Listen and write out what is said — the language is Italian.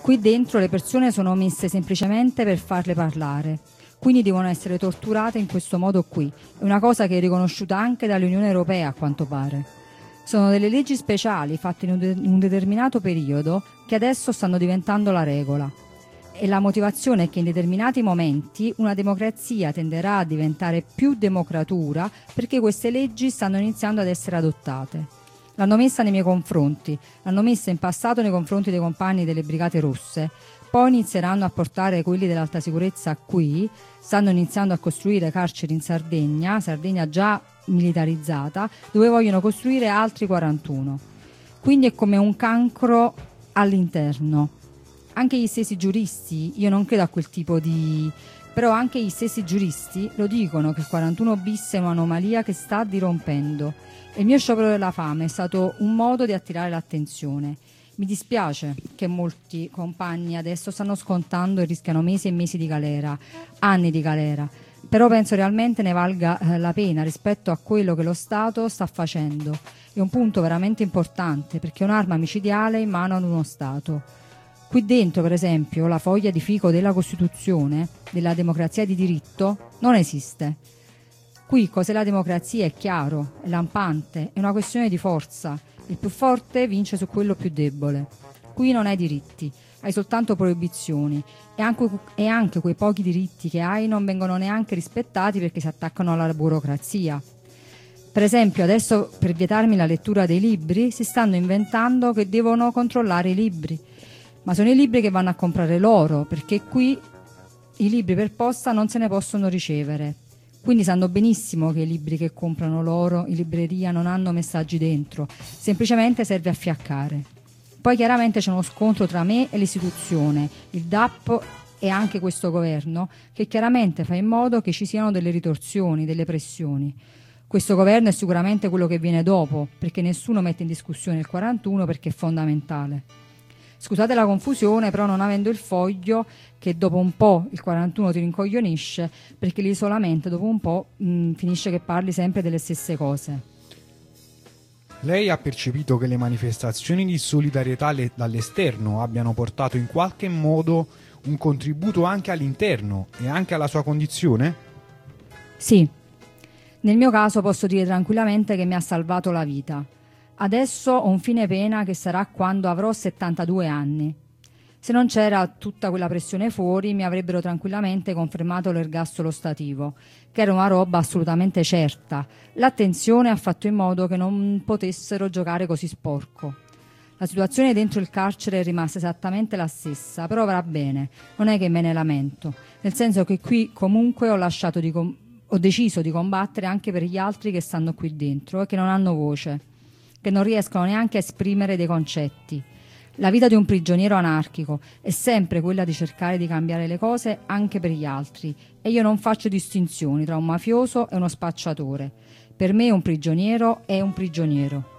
Qui dentro le persone sono messe semplicemente per farle parlare, quindi devono essere torturate in questo modo qui. È una cosa che è riconosciuta anche dall'Unione Europea, a quanto pare. Sono delle leggi speciali fatte in un determinato periodo che adesso stanno diventando la regola. E la motivazione è che in determinati momenti una democrazia tenderà a diventare più democratura perché queste leggi stanno iniziando ad essere adottate. L'hanno messa nei miei confronti, l'hanno messa in passato nei confronti dei compagni delle Brigate Rosse, poi inizieranno a portare quelli dell'alta sicurezza qui, stanno iniziando a costruire carceri in Sardegna già militarizzata, dove vogliono costruire altri 41. Quindi è come un cancro all'interno. Anche gli stessi giuristi, io non credo a quel tipo di... però anche gli stessi giuristi lo dicono che il 41 bis è un'anomalia che sta dirompendo. E il mio sciopero della fame è stato un modo di attirare l'attenzione. Mi dispiace che molti compagni adesso stanno scontando e rischiano mesi e mesi di galera, anni di galera, però penso realmente ne valga la pena rispetto a quello che lo Stato sta facendo. È un punto veramente importante perché è un'arma micidiale in mano ad uno Stato. Qui dentro, per esempio, la foglia di fico della Costituzione, della democrazia di diritto, non esiste. Qui cos'è la democrazia è chiaro, è lampante, è una questione di forza. Il più forte vince su quello più debole. Qui non hai diritti, hai soltanto proibizioni e anche quei pochi diritti che hai non vengono neanche rispettati perché si attaccano alla burocrazia. Per esempio, adesso per vietarmi la lettura dei libri si stanno inventando che devono controllare i libri, ma sono i libri che vanno a comprare loro, perché qui i libri per posta non se ne possono ricevere. Quindi sanno benissimo che i libri che comprano loro in libreria non hanno messaggi dentro, semplicemente serve a fiaccare. Poi chiaramente c'è uno scontro tra me e l'istituzione, il DAP e anche questo governo, che chiaramente fa in modo che ci siano delle ritorsioni, delle pressioni. Questo governo è sicuramente quello che viene dopo, perché nessuno mette in discussione il 41 perché è fondamentale. Scusate la confusione, però non avendo il foglio, che dopo un po' il 41 ti rincoglionisce, perché l'isolamento dopo un po' finisce che parli sempre delle stesse cose. Lei ha percepito che le manifestazioni di solidarietà dall'esterno abbiano portato in qualche modo un contributo anche all'interno e anche alla sua condizione? Sì, nel mio caso posso dire tranquillamente che mi ha salvato la vita. Adesso ho un fine pena che sarà quando avrò 72 anni. Se non c'era tutta quella pressione fuori, mi avrebbero tranquillamente confermato l'ergastolo stativo, che era una roba assolutamente certa. L'attenzione ha fatto in modo che non potessero giocare così sporco. La situazione dentro il carcere è rimasta esattamente la stessa, però va bene, non è che me ne lamento, nel senso che qui comunque ho deciso di combattere anche per gli altri che stanno qui dentro e che non hanno voce, che non riescono neanche a esprimere dei concetti. La vita di un prigioniero anarchico è sempre quella di cercare di cambiare le cose anche per gli altri e io non faccio distinzioni tra un mafioso e uno spacciatore. Per me un prigioniero è un prigioniero.